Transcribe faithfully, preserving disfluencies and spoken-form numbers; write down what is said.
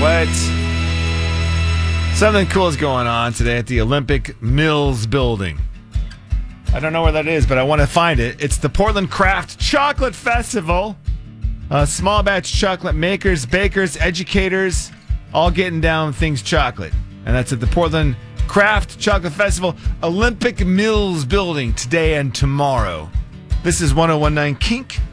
What? Something cool is going on today at the Olympic Mills building. I don't know where that is, but I want to find it. It's the Portland Craft Chocolate Festival. Uh, small batch chocolate makers, bakers, educators, all getting down things chocolate. And that's at the Portland Craft Chocolate Festival, Olympic Mills building today and tomorrow. This is one oh one nine Kink.